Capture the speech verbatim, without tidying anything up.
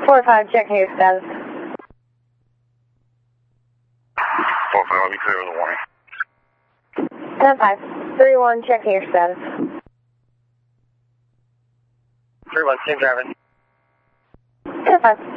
four five, checking your status. four five, let me clear with a warning. ten five, three one, checking your status. three one, same driving. ten five.